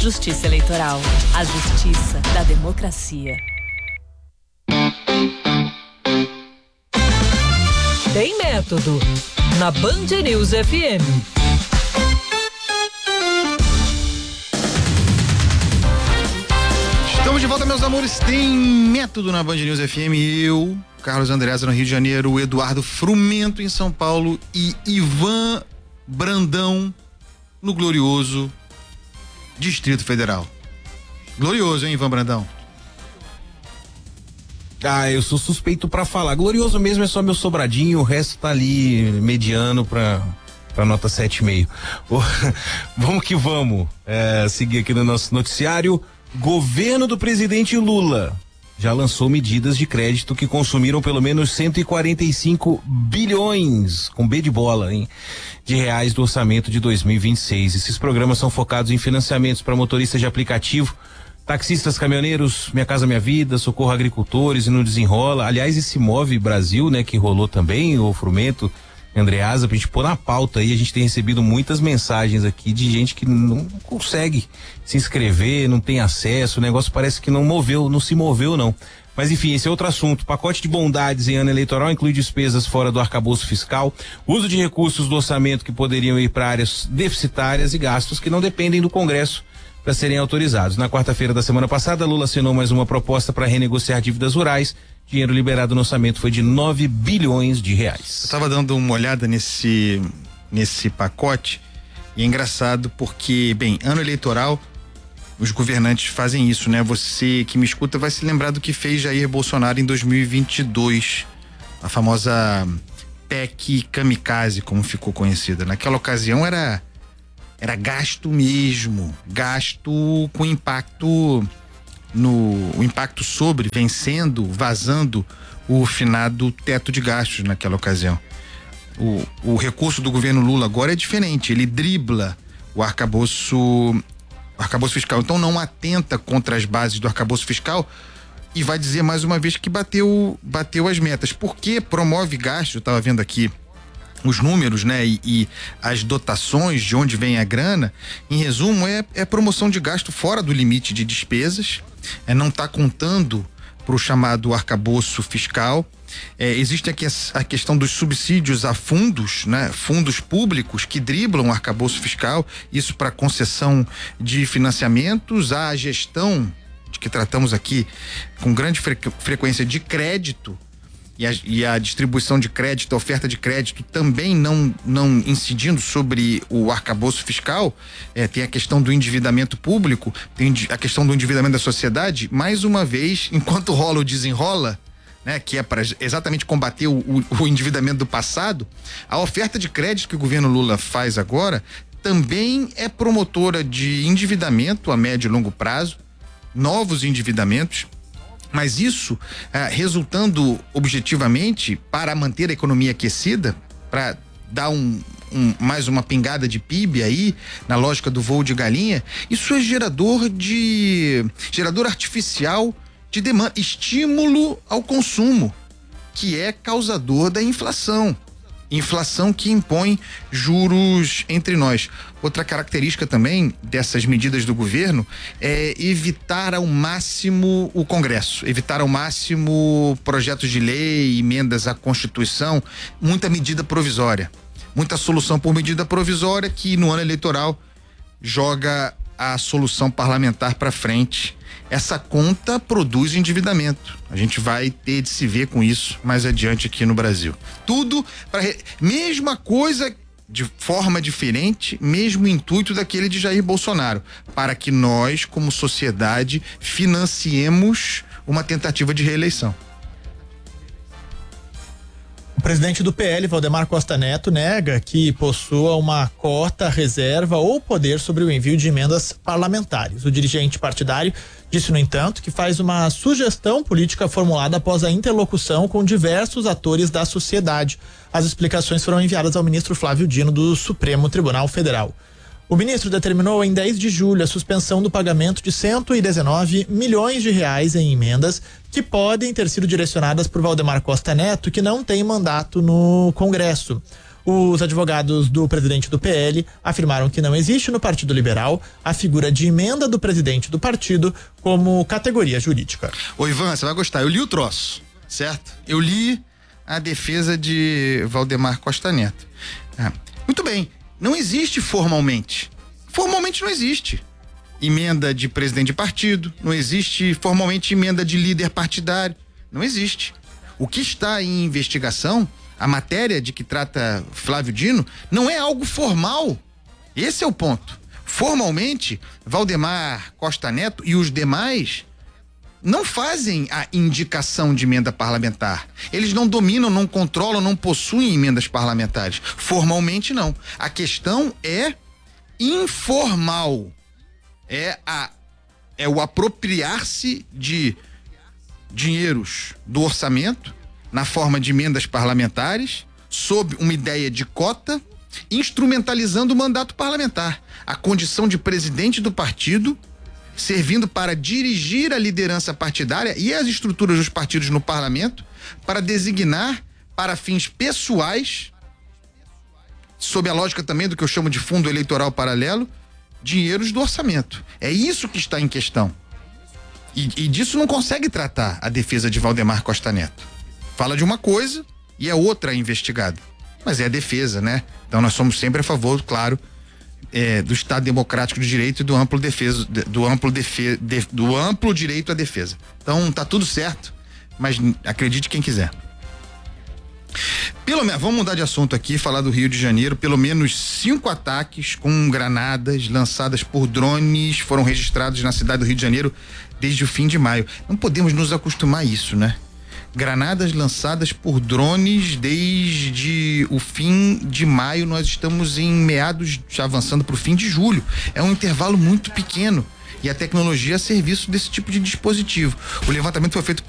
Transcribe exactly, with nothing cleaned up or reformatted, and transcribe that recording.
Justiça Eleitoral. A justiça da democracia. Tem método na Band News F M. Estamos de volta, meus amores. Tem método na Band News F M. Eu, Carlos Andreasa no Rio de Janeiro, Eduardo Frumento em São Paulo e Ivan Brandão no glorioso Distrito Federal. Glorioso, hein, Ivan Brandão? Ah, eu sou suspeito pra falar. Glorioso mesmo é só meu sobradinho, o resto tá ali mediano pra, pra nota sete vírgula cinco. Vamos que vamos. É, seguir aqui no nosso noticiário. Governo do presidente Lula já lançou medidas de crédito que consumiram pelo menos cento e quarenta e cinco bilhões, com B de bola, hein, de reais do orçamento de dois mil e vinte e seis. Esses programas são focados em financiamentos para motoristas de aplicativo, taxistas, caminhoneiros, Minha Casa Minha Vida, Socorro Agricultores e no Desenrola. Aliás, esse Move Brasil, né, que rolou também, o Frumento, Andreasa, pra gente pôr na pauta aí, a gente tem recebido muitas mensagens aqui de gente que não consegue se inscrever, não tem acesso, o negócio parece que não moveu, não se moveu não. Mas enfim, esse é outro assunto. Pacote de bondades em ano eleitoral inclui despesas fora do arcabouço fiscal, uso de recursos do orçamento que poderiam ir para áreas deficitárias e gastos que não dependem do Congresso para serem autorizados. Na quarta-feira da semana passada, Lula assinou mais uma proposta para renegociar dívidas rurais. Dinheiro liberado no orçamento foi de nove bilhões de reais. Eu estava dando uma olhada nesse, nesse pacote e é engraçado porque, bem, ano eleitoral, os governantes fazem isso, né? Você que me escuta vai se lembrar do que fez Jair Bolsonaro em dois mil e vinte e dois, a famosa P E C kamikaze, como ficou conhecida. Naquela ocasião era, era gasto mesmo, gasto com impacto no o impacto sobre, vencendo, vazando o finado teto de gastos naquela ocasião. O, o recurso do governo Lula agora é diferente, ele dribla o arcabouço, o arcabouço fiscal, então não atenta contra as bases do arcabouço fiscal e vai dizer mais uma vez que bateu, bateu as metas, porque promove gastos. Eu estava vendo aqui os números, né, e, e as dotações, de onde vem a grana. Em resumo, é, é promoção de gasto fora do limite de despesas, é não tá contando pro chamado arcabouço fiscal. É, existe aqui a, a questão dos subsídios a fundos, né, fundos públicos que driblam o arcabouço fiscal, isso para concessão de financiamentos, a gestão de que tratamos aqui com grande frequ, frequência de crédito. E a, e a distribuição de crédito, a oferta de crédito também não, não incidindo sobre o arcabouço fiscal. É, tem a questão do endividamento público, tem a questão do endividamento da sociedade. Mais uma vez, enquanto rola o desenrola, né, que é para exatamente combater o, o, o endividamento do passado, a oferta de crédito que o governo Lula faz agora também é promotora de endividamento a médio e longo prazo, novos endividamentos. Mas isso, ah, resultando objetivamente para manter a economia aquecida, para dar um, um, mais uma pingada de P I B aí, na lógica do voo de galinha, isso é gerador de, gerador artificial de demanda, estímulo ao consumo, que é causador da inflação. Inflação que impõe juros entre nós. Outra característica também dessas medidas do governo é evitar ao máximo o Congresso, evitar ao máximo projetos de lei, emendas à Constituição, muita medida provisória, muita solução por medida provisória que no ano eleitoral joga a solução parlamentar para frente. Essa conta produz endividamento. A gente vai ter de se ver com isso mais adiante aqui no Brasil. Tudo para re... mesma coisa de forma diferente, mesmo intuito daquele de Jair Bolsonaro, para que nós, como sociedade, financiemos uma tentativa de reeleição. O presidente do P L, Valdemar Costa Neto, nega que possua uma cota, reserva ou poder sobre o envio de emendas parlamentares. O dirigente partidário disse, no entanto, que faz uma sugestão política formulada após a interlocução com diversos atores da sociedade. As explicações foram enviadas ao ministro Flávio Dino do Supremo Tribunal Federal. O ministro determinou em dez de julho a suspensão do pagamento de cento e dezenove milhões de reais em emendas que podem ter sido direcionadas por Valdemar Costa Neto, que não tem mandato no Congresso. Os advogados do presidente do P L afirmaram que não existe no Partido Liberal a figura de emenda do presidente do partido como categoria jurídica. Ô Ivan, você vai gostar. Eu li o troço, certo? Eu li a defesa de Valdemar Costa Neto. Ah, muito bem, não existe formalmente. Formalmente não existe emenda de presidente de partido, não existe formalmente emenda de líder partidário, não existe. O que está em investigação, a matéria de que trata Flávio Dino, não é algo formal. Esse é o ponto. Formalmente, Valdemar Costa Neto e os demais não fazem a indicação de emenda parlamentar. Eles não dominam, não controlam, não possuem emendas parlamentares. Formalmente, não. A questão é informal. É, a, é o apropriar-se de dinheiros do orçamento na forma de emendas parlamentares, sob uma ideia de cota, instrumentalizando o mandato parlamentar. A condição de presidente do partido, servindo para dirigir a liderança partidária e as estruturas dos partidos no parlamento, para designar para fins pessoais, sob a lógica também do que eu chamo de fundo eleitoral paralelo, dinheiros do orçamento. É isso que está em questão. E, e disso não consegue tratar a defesa de Valdemar Costa Neto. Fala de uma coisa e é outra investigada. Mas é a defesa, né? Então nós somos sempre a favor, claro, é, do Estado Democrático de Direito e do amplo defesa, do amplo defe, de, do amplo direito à defesa. Então tá tudo certo, mas acredite quem quiser. Pelo menos, vamos mudar de assunto aqui, falar do Rio de Janeiro. Pelo menos cinco ataques com granadas lançadas por drones foram registrados na cidade do Rio de Janeiro desde o fim de maio. Não podemos nos acostumar a isso, né? Granadas lançadas por drones desde o fim de maio. Nós estamos em meados, já avançando para o fim de julho. É um intervalo muito pequeno e a tecnologia é a serviço desse tipo de dispositivo. O levantamento foi feito